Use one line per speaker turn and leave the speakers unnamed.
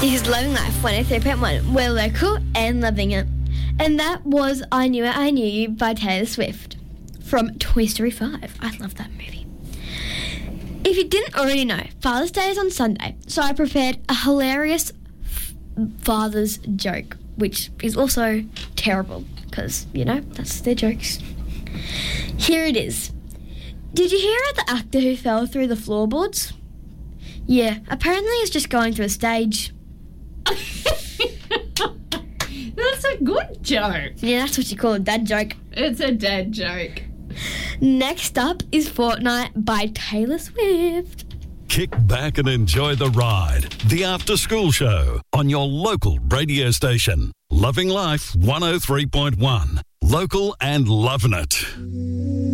This is Loving Life 103.1. We're local and loving it. And that was I Knew It, I Knew You by Taylor Swift from Toy Story 5. I love that movie. If you didn't already know, Father's Day is on Sunday, so I prepared a hilarious father's joke, which is also terrible because, you know, that's their jokes. Here it is. Did you hear about the actor who fell through the floorboards? Yeah, apparently he's just going through a stage.
That's a good joke.
Yeah, that's what you call a dad joke.
It's a dad joke.
Next up is Fortnite by Taylor Swift.
Kick back and enjoy the ride. The After School Show on your local radio station. Loving Life 103.1. Local and loving it.